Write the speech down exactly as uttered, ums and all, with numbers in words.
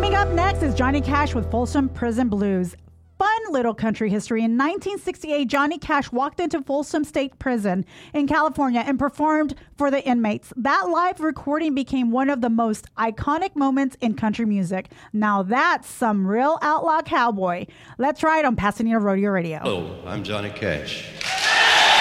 Coming up next is Johnny Cash with Folsom Prison Blues. Fun little country history. In nineteen sixty-eight, Johnny Cash walked into Folsom State Prison in California and performed for the inmates. That live recording became one of the most iconic moments in country music. Now that's some real outlaw cowboy. Let's ride on Pasadena Rodeo Radio. Hello, I'm Johnny Cash.